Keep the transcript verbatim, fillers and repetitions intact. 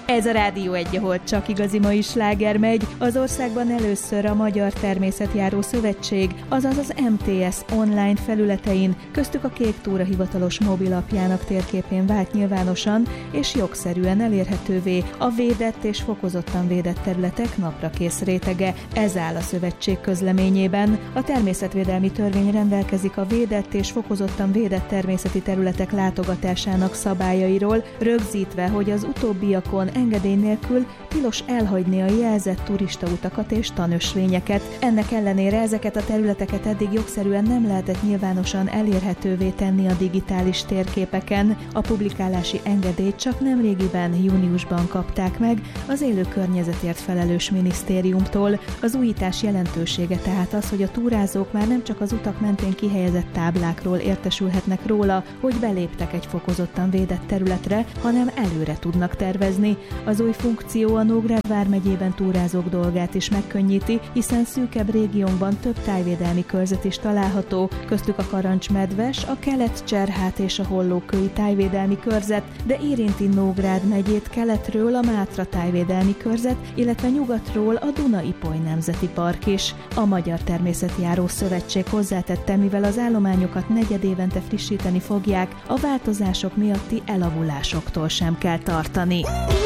Ez a Rádió egy, ahol csak igazi mai sláger megy. Az országban először a Magyar Természetjáró Szövetség, azaz az em té es online felületein, köztük a Kék Túra hivatalos mobilapjának térképén vált nyilvánosan és jogszerűen elérhetővé a védett és fokozottan védett területek naprakész rétege. Ez áll a szövetség közleményében. A természetvédelmi törvény rendelkezik a védett és fokozottan védett természeti területek látogatásának szabályairól, rögzítve, hogy az utóbbiakon engedély nélkül tilos elhagyni a jelzett turistautakat és tanösvényeket. Ennek ellenére ezeket a területeket eddig jogszerűen nem lehetett nyilvánosan elérhetővé tenni a digitális térképeken. A publikálási engedélyt csak nemrégiben, júniusban kapták meg az élő környezetért felelős minisztériumtól. Az újítás jelentősége tehát az, hogy a túrázók már nem csak az utak mentén kihelyezett táblákról értesülhetnek róla, hogy beléptek egy fokozottan védett területre, hanem előre tudnak tervezni. Az új funkció a Nógrád vármegyében túrázók dolgát is megkönnyíti, hiszen szűkebb régiónkban több tájvédelmi körzet is található, köztük a Karancs-medves, a Kelet-Cserhát és a Hollókői tájvédelmi körzet, de érinti Nógrád megyét keletről a Mátra tájvédelmi körzet, illetve nyugatról a Duna-Ipoly Nemzeti Park is. A Magyar Természetjáró Szövetség hozzátette, mivel az állományokat negyedévente frissíteni fogják, a változások miatti elavulásoktól sem kell tartani.